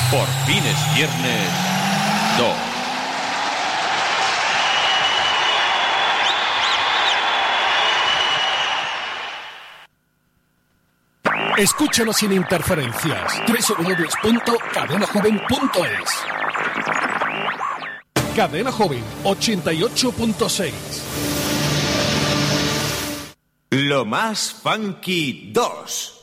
Por fin es viernes 2. Escúchanos sin interferencias. www.cadenajoven.es. Cadena Joven 88.6. Lo más funky 2.